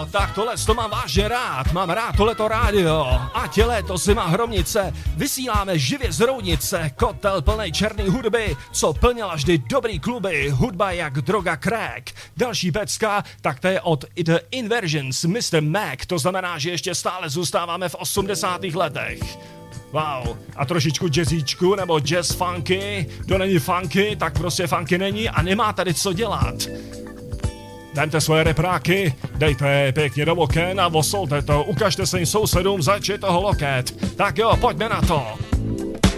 tak tohle to mám vážně rád. Mám rád tohleto rádio. Ať je léto, zima, hromnice. Vysíláme živě z Roudnice. Kotel plnej černý hudby, co plnila vždy dobrý kluby. Hudba jak droga crack. Další pecka, tak to je od The Inversions, Mr. Mac. To znamená, že ještě stále zůstáváme v 80. letech. Wow, a trošičku jazzíčku nebo jazz funky. Kdo není funky, tak prostě funky není a nemá tady co dělat. Dejte svoje repráky, dejte je pěkně do oken a vosolte to, ukažte se jim sousedům, zač je toho loket. Tak jo, pojďme na to.